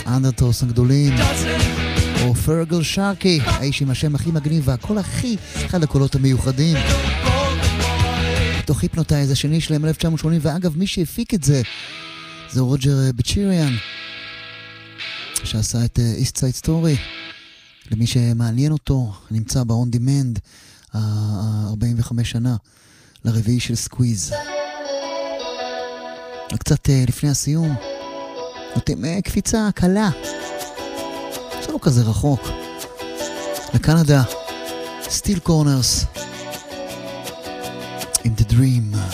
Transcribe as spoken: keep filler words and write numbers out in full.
האנדרטוס הגדולים, או פרגל שרקי, האיש עם השם הכי מגניב והקול הכי, אחד הקולות המיוחדים. תוך היפנוטייז השני שלהם אלף תשע מאות שמונים, ואגב מי שהפיק את זה זה רוג'ר בצ'יריאן, שעשה את East Side Story. למי שמעניין אותו, נמצא ב-On Demand ה-ארבעים וחמש שנה לרביעי של סקוויז. קצת לפני הסיום נותנים קפיצה קלה, זה לא כזה רחוק, לקנדה, סטיל קורנרס עם The Dream.